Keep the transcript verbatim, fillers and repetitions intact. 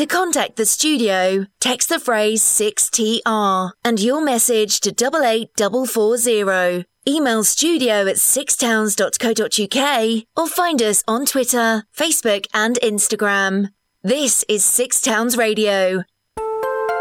To contact the studio, text the phrase six T R and your message to eight eight four four zero. Email studio at six towns dot co dot uk or find us on Twitter, Facebook and Instagram. This is Six Towns Radio,